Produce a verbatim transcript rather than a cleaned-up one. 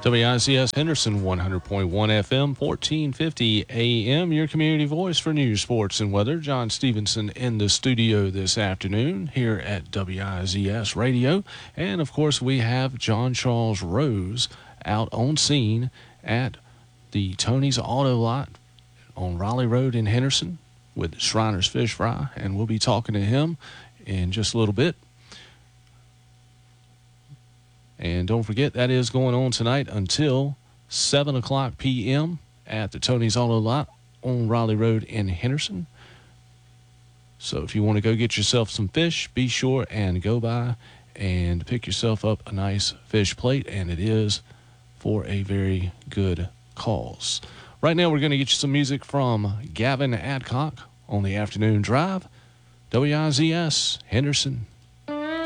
W I Z S Henderson, one hundred point one F M, fourteen fifty A M, your community voice for news, sports, and weather. John Stevenson in the studio this afternoon here at W I Z S Radio. And, of course, we have John Charles Rose out on scene at the Tony's Auto Lot on Raleigh Road in Henderson with Shriners Fish Fry. And we'll be talking to him in just a little bit. And don't forget, that is going on tonight until seven o'clock p.m. at the Tony's Auto Lot on Raleigh Road in Henderson. So if you want to go get yourself some fish, be sure and go by and pick yourself up a nice fish plate, and it is for a very good cause. Right now, we're going to get you some music from Gavin Adcock on the Afternoon Drive. W I Z S, Henderson.